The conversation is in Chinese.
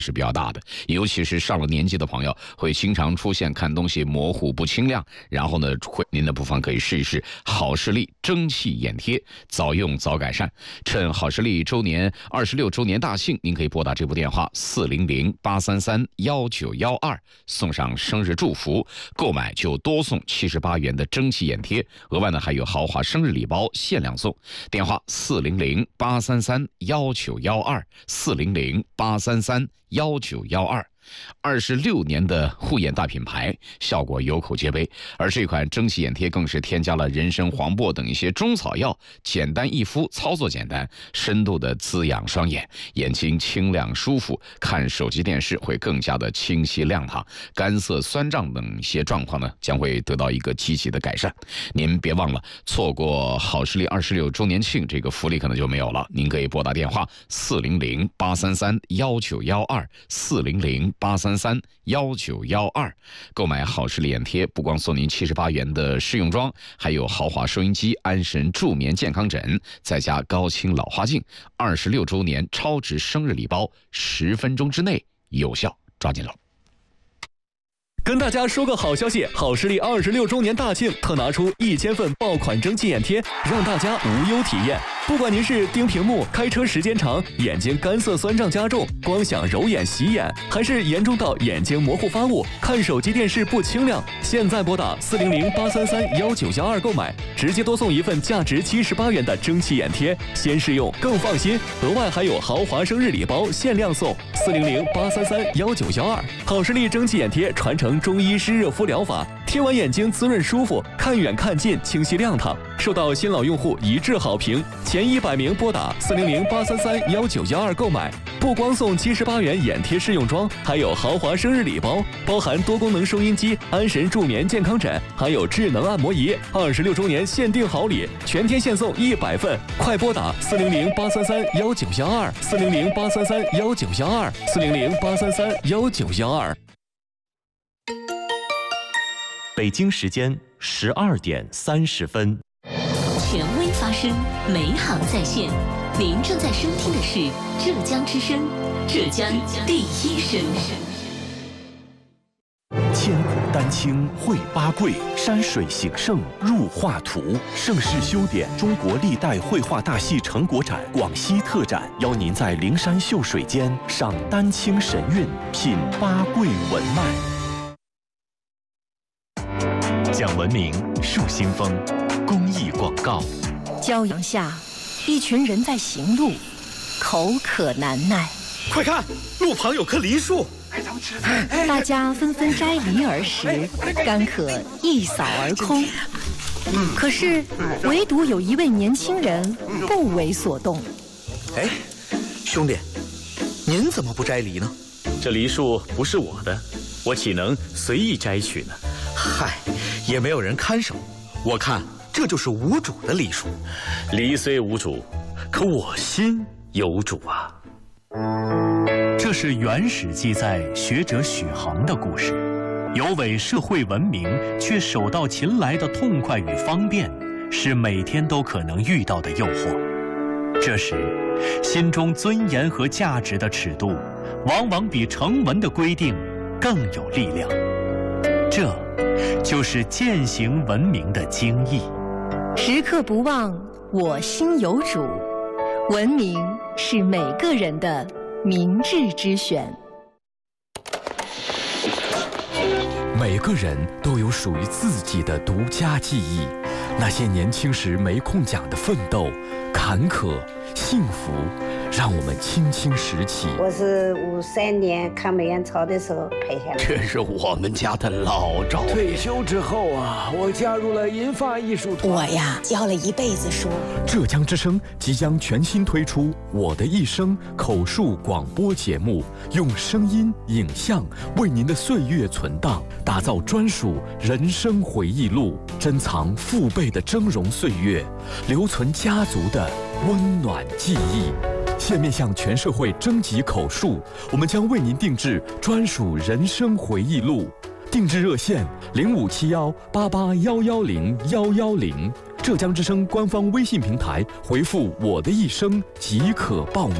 是比较大的，尤其是上了年纪的朋友，会经常出现看东西模糊不清亮。然后呢，您的不妨可以试一试好视力蒸汽眼贴，早用早改善。趁好视力26周年大庆，您可以拨打这部电话400-833-1912，送上生日祝福，购买就多送78元的蒸汽眼贴，额外呢还有豪华生日礼包限量送。电话400-833-1912，400-833-1912。26年的护眼大品牌，效果有口皆碑。而这款蒸汽眼贴更是添加了人参、黄柏等一些中草药，简单易敷，操作简单，深度的滋养双眼，眼睛清亮舒服，看手机电视会更加的清晰亮堂，干涩酸胀等一些状况呢将会得到一个积极的改善。您别忘了，错过好视力26周年庆，这个福利可能就没有了。您可以拨打电话400-833-1912，400-833-1912，购买好视力眼贴，不光送您78元的试用装，还有豪华收音机、安神助眠健康枕，再加高清老花镜，26周年超值生日礼包，10分钟之内有效，抓紧了。 跟大家说个好消息，好视力26周年大庆特拿出1000份爆款蒸汽眼贴，让大家无忧体验。不管您是盯屏幕、开车时间长、眼睛干涩酸胀加重、光想揉眼洗眼，还是严重到眼睛模糊发雾、看手机电视不清亮，现在拨打400-833-1912购买，直接多送一份价值78元的蒸汽眼贴，先试用更放心。额外还有豪华生日礼包限量送，400-833-1912。好视力蒸汽眼贴传承中医湿热敷疗法，贴完眼睛滋润舒服，看远看近清晰亮堂，受到新老用户一致好评。前100名拨打400-833-1912购买，不光送78元眼贴试用装，还有豪华生日礼包，包含多功能收音机、安神助眠健康枕，还有智能按摩仪。26周年限定好礼，全天限送100份，快拨打400-833-1912，400-833-1912，400-833-1912。 北京时间12点30分。 权威发声，美好在线。您正在收听的是浙江之声，浙江第一声。 千古丹青绘八桂，山水形胜入画图。盛世修典中国历代绘画大戏成果展广西特展，邀您在灵山秀水间赏丹青神韵，品八桂文脉。讲文明，树新风，公益广告。 骄阳下，一群人在行路，口渴难耐。 快看，路旁有棵梨树。 大家纷纷摘梨而食，干渴一扫而空。可是，唯独有一位年轻人不为所动。 哎，兄弟，您怎么不摘梨呢？ 这梨树不是我的，我岂能随意摘取呢？ 嗨，也没有人看守，我看这就是无主的梨树。 梨虽无主，可我心有主啊。 这是原始记载学者许衡的故事，有违社会文明却手到擒来的痛快与方便，是每天都可能遇到的诱惑。这时，心中尊严和价值的尺度，往往比成文的规定更有力量。这就是践行文明的精义。 时刻不忘我心有主，文明是每个人的明智之选。 每个人都有属于自己的独家记忆，那些年轻时没空讲的奋斗、坎坷、幸福，让我们轻轻拾起。 我是53年抗美援朝的时候拍下来。 这是我们家的老照片。 退休之后啊，我加入了银发艺术团。 我呀，教了一辈子书。 浙江之声即将全新推出《我的一生》口述广播节目，用声音、影像为您的岁月存档，打造专属人生回忆录，珍藏父辈的峥嵘岁月，留存家族的温暖记忆。现面向全社会征集口述，我们将为您定制专属人生回忆录。定制热线057188110110，浙江之声官方微信平台回复“我的一生”即可报名。